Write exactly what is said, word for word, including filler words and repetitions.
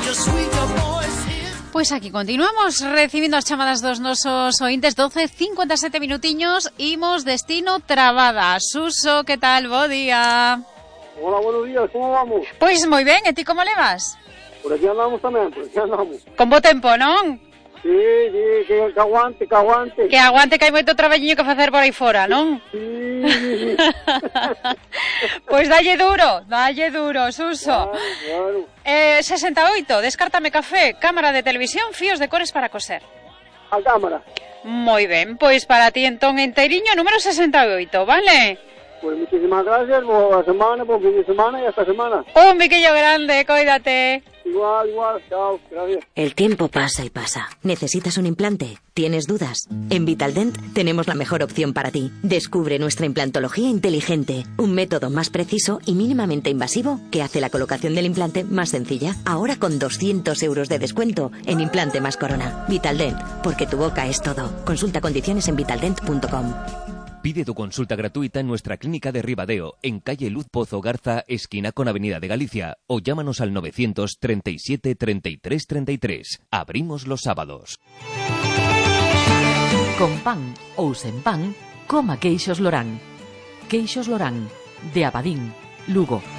Pues aquí continuamos recibiendo as chamadas dos nosos ointes. Doce cincuenta e sete minutiños. Imos destino Trabada. Suso, que tal? Bo día. Hola, buenos días, como vamos? Pois moi ben, e ti como levas? Por aquí andamos tamén, por aquí andamos. Con bo tempo, non? Sí, sí, que, que aguante, que aguante. Que aguante, que hai moito traballiño que facer por aí fora, non? Sí, sí, sí. Pois dalle duro, dalle duro, Suso. Claro, claro. Eh, sesenta e oito, descártame café, cámara de televisión, fíos de cores para coser. A cámara. Moi ben, pois para ti entón enteiriño número sesenta e oito, vale? Pues muchísimas gracias, boa semana, buen fin de semana y hasta semana. Un biquillo grande, cóidate. Igual, igual, chao, gracias. El tiempo pasa y pasa. ¿Necesitas un implante? ¿Tienes dudas? En Vitaldent tenemos la mejor opción para ti. Descubre nuestra implantología inteligente, un método más preciso y mínimamente invasivo que hace la colocación del implante más sencilla. Ahora con doscientos euros de descuento en implante más corona. Vitaldent, porque tu boca es todo. Consulta condiciones en vitaldent punto com. Pide tu consulta gratuita en nuestra clínica de Ribadeo, en calle Luz Pozo Garza, esquina con Avenida de Galicia, o llámanos al novecientos treinta y siete treinta y tres treinta y tres. Abrimos los sábados. Con pan ou sen pan, coma queixos Lorán. Queixos Lorán, de Abadín, Lugo.